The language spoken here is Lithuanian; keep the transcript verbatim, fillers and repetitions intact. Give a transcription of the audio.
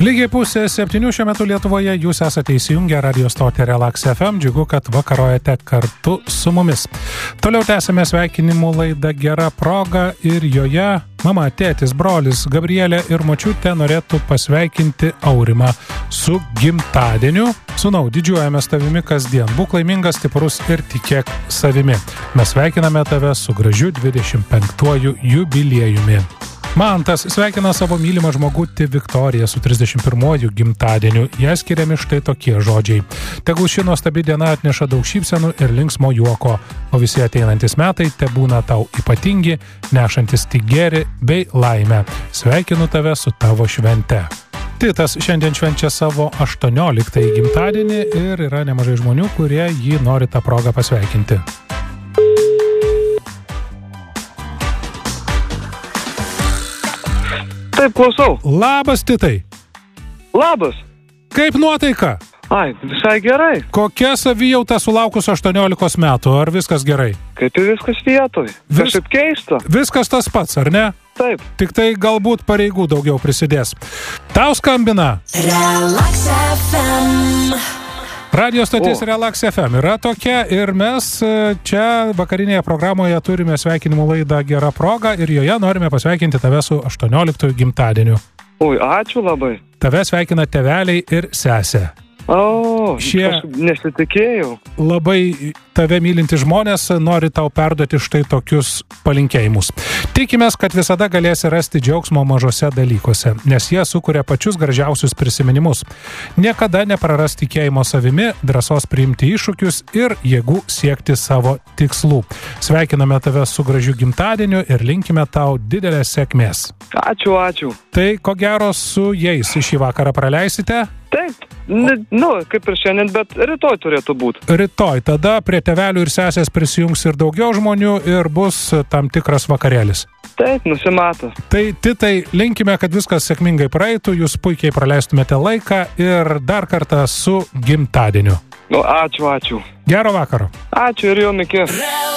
Lygiai pusė septynių šiuo metu Lietuvoje jūs esate įsijungę radio stotį Relax F M. Džiugu, kad vakarojate kartu su mumis. Toliau tęsime sveikinimų laidą Gera proga ir joje mama, tėtis, brolis, Gabrielė ir močiutė norėtų pasveikinti Aurimą su gimtadieniu. Sūnau, didžiuojamės tavimi kasdien. Būk laimingas, stiprus ir tikėk savimi. Mes sveikiname tave su gražiu dvidešimt penktuoju jubiliejumi. Mantas sveikina savo mylimą žmogutį Viktoriją su trisdešimt pirmuoju gimtadieniu. Jai skiriami štai tokie žodžiai. Tegul ši nuostabi diena atneša daug šypsenų ir linksmo juoko, o visi ateinantis metai tebūna tau ypatingi, nešantis tik gėrį bei laimę. Sveikinu tave su tavo švente. Titas šiandien švenčia savo aštuonioliktąjį gimtadienį ir yra nemažai žmonių, kurie jį nori tą progą pasveikinti. Taip, klausau. Labas, Titai. Labas. Kaip nuotaika? Ai, visai gerai. Kokia savijauta sulaukus aštuoniolikos metų? Ar viskas gerai? Kaip ir viskas vietoj. Vis... Kažkaip keista. Viskas tas pats, ar ne? Taip. Tik tai galbūt pareigų daugiau prisidės. Tau skambina. Relax F M. Radio stotis O. Relax F M yra tokia ir mes čia vakarinėje programoje turime sveikinimų laidą Gera proga ir joje norime pasveikinti tave su aštuonioliktuoju gimtadieniu. Oi, ačiū labai. Tave sveikina tėveliai ir sesė. O, Šie- kažkaip nesitikėjau. Labai tave mylinti žmonės nori tau perduoti štai tokius palinkėjimus. Tikimės, kad visada galėsi rasti džiaugsmo mažose dalykuose, nes jie sukuria pačius gražiausius prisiminimus. Niekada nepraras tikėjimo savimi, drąsos priimti iššūkius ir jėgų siekti savo tikslų. Sveikiname tave su gražiu gimtadieniu ir linkime tau didelės sėkmės. Ačiū, ačiū. Tai ko gero su jais šį vakarą praleisite? Taip, n- nu, kaip ir šiandien, bet rytoj turėtų būti. Rytoj, tada prie tėvelių ir sesės prisijungs ir daugiau žmonių ir bus tam tikras vakarėlis. Taip, nusimato. Tai Titai, linkime, kad viskas sėkmingai praeitų, jūs puikiai praleistumėte laiką ir dar kartą su gimtadieniu. Nu, ačiū, ačiū. Gero vakaro. Ačiū ir jum iki.